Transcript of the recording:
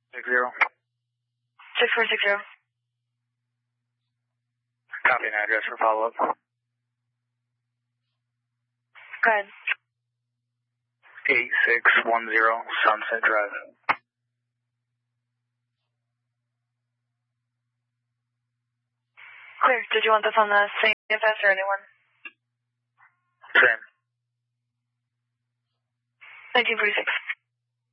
6460. Copy an address for follow-up. Go ahead. 8610 Sunset Drive. Clear. Did you want this on the same manifest or anyone? Same. 1946.